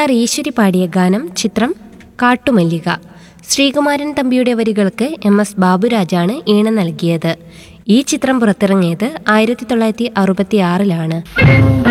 AR ഈശ്വരി പാടിയ ഗാനം. ചിത്രം കാട്ടുമല്ലിക. ശ്രീകുമാരൻ തമ്പിയുടെ വരികൾക്ക് MS ബാബുരാജാണ് ഈണം നൽകിയത്. ഈ ചിത്രം പുറത്തിറങ്ങിയത് 1966-ലാണ്.